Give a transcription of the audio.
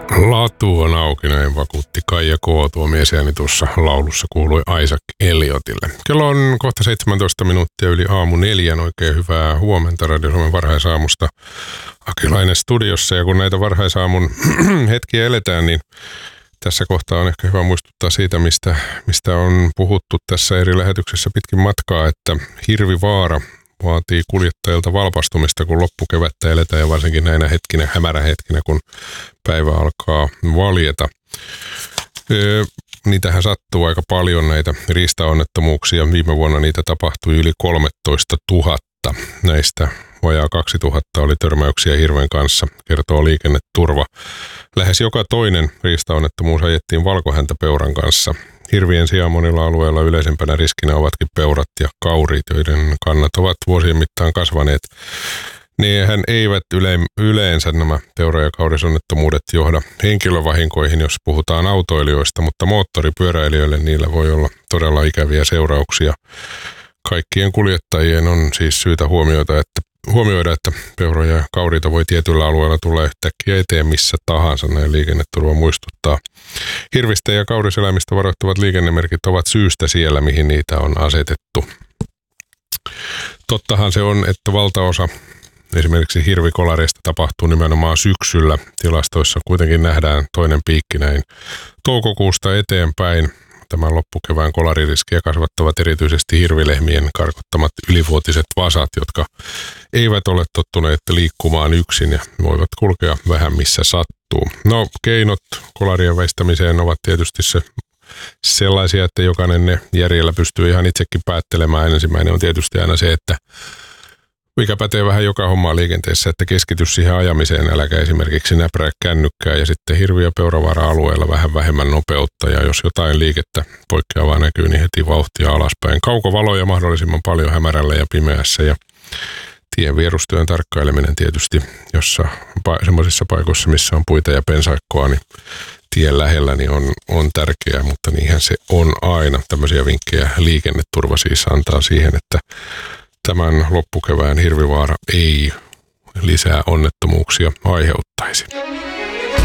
Latu on auki, näin vakuutti Kaija K. Tuo miesääni tuossa laulussa kuului Isaac Elliottille. Kello on kohta 17 minuuttia yli aamu 4. Oikein hyvää huomenta Radio Suomen varhaisaamusta. Akilainen studiossa, ja kun näitä varhaisaamun hetkiä eletään, niin tässä kohtaa on ehkä hyvä muistuttaa siitä, mistä on puhuttu tässä eri lähetyksessä pitkin matkaa, että hirvivaara vaatii kuljettajilta valpastumista, kun loppukevättä eletään, ja varsinkin näinä hetkinä, hämärähetkinä, kun päivä alkaa valjeta. Niitähän sattuu aika paljon, näitä riistaonnettomuuksia. Viime vuonna niitä tapahtui yli 13 000. Näistä vajaa 2000 oli törmäyksiä hirven kanssa, kertoo Liikenneturva. Lähes joka toinen riistaonnettomuus ajettiin valkohäntäpeuran kanssa. Hirvien sijaan monilla alueilla yleisempänä riskinä ovatkin peurat ja kaurit, joiden kannat ovat vuosien mittaan kasvaneet. Nehän eivät yleensä nämä peura- ja kaurisonnettomuudet johda henkilövahinkoihin, jos puhutaan autoilijoista, mutta moottoripyöräilijöille niillä voi olla todella ikäviä seurauksia. Kaikkien kuljettajien on siis syytä huomioida, että peuroja ja kauriita voi tietyllä alueella tulla yhtäkkiä eteen missä tahansa, näin Liikenneturva muistuttaa. Hirvistä ja kauriseläimistä varoittavat liikennemerkit ovat syystä siellä, mihin niitä on asetettu. Tottahan se on, että valtaosa esimerkiksi hirvikolareista tapahtuu nimenomaan syksyllä. Tilastoissa kuitenkin nähdään toinen piikki näin toukokuusta eteenpäin. Tämän loppukevään kolaririskiä kasvattavat erityisesti hirvilehmien karkottamat ylivuotiset vasat, jotka eivät ole tottuneet liikkumaan yksin ja voivat kulkea vähän missä sattuu. No, keinot kolarien väistämiseen ovat tietysti sellaisia, että jokainen ne järjellä pystyy ihan itsekin päättelemään. Ensimmäinen on tietysti aina se, että mikä pätee vähän joka hommaa liikenteessä, että keskity siihen ajamiseen, äläkä esimerkiksi näprää kännykkää, ja sitten hirvi- ja peuravaara-alueella vähän vähemmän nopeutta, ja jos jotain liikettä poikkeavaa näkyy, niin heti vauhtia alaspäin. Kaukovaloja mahdollisimman paljon hämärällä ja pimeässä, ja tien vierustyön tarkkaileminen tietysti, semmoisissa paikoissa, missä on puita ja pensaikkoa, niin tien lähellä niin on tärkeää, mutta niinhän se on aina. Tämmöisiä vinkkejä Liikenneturva siis antaa siihen, että tämän loppukevään hirvivaara ei lisää onnettomuuksia aiheuttaisi.